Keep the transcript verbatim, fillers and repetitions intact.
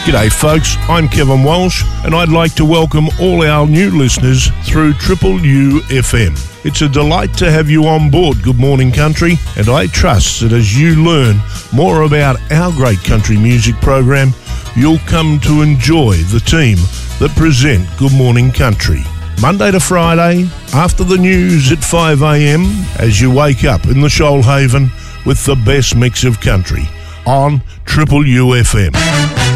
G'day folks, I'm Kevin Walsh and I'd like to welcome all our new listeners through Triple U F M. It's a delight to have you on board Good Morning Country, and I trust that as you learn more about our great country music program, you'll come to enjoy the team that present Good Morning Country. Monday to Friday, after the news at five a.m, as you wake up in the Shoalhaven with the best mix of country on Triple U F M.